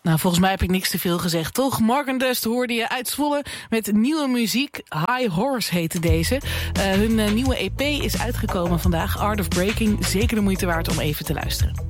Nou, volgens mij heb ik niks te veel gezegd, toch? Morgan Dust hoorde je uit Zwolle met nieuwe muziek. High Horse heette deze. Hun nieuwe EP is uitgekomen vandaag. Art of Breaking. Zeker de moeite waard om even te luisteren.